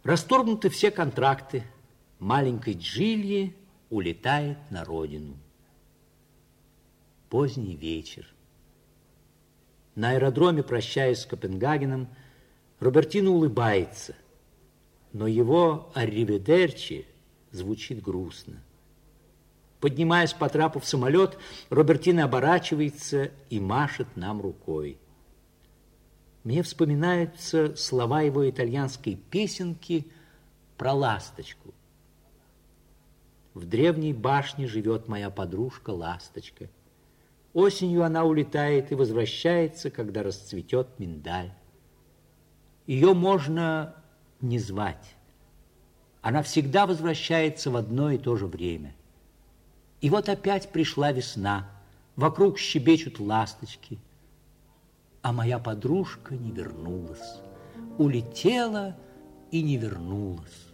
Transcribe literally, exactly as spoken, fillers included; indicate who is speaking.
Speaker 1: Расторгнуты все контракты. Маленькой Джильи улетает на родину. Поздний вечер. На аэродроме, прощаясь с Копенгагеном, Робертино улыбается, но его «Арриведерчи» звучит грустно. Поднимаясь по трапу в самолет, Робертино оборачивается и машет нам рукой. Мне вспоминаются слова его итальянской песенки про ласточку. В древней башне живет моя подружка-ласточка. Осенью она улетает и возвращается, когда расцветет миндаль. Ее можно не звать. Она всегда возвращается в одно и то же время. И вот опять пришла весна. Вокруг щебечут ласточки. А моя подружка не вернулась. Улетела и не вернулась.